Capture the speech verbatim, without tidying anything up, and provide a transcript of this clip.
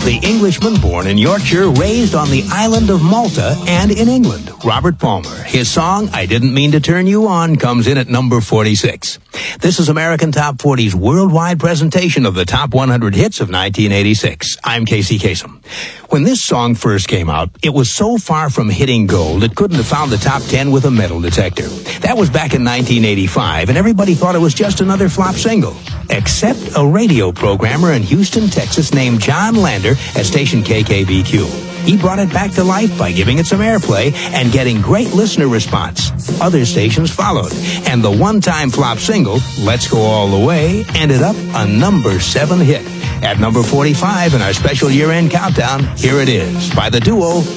The Englishman born in Yorkshire, raised on the island of Malta and in England, Robert Palmer. His song, I Didn't Mean to Turn You On, comes in at number forty-six. This is American Top forty's worldwide presentation of the top one hundred hits of nineteen eighty-six. I'm Casey Kasem. When this song first came out, it was so far from hitting gold it couldn't have found the top ten with a metal detector. That was back in nineteen eighty-five, and everybody thought it was just another flop single. Except a radio programmer in Houston, Texas named John Lander at station K K B Q. He brought it back to life by giving it some airplay and getting great listener response. Other stations followed, and the one-time flop single, Let's Go All the Way, ended up a number seven hit. At number forty-five in our special year-end countdown, here it is by the duo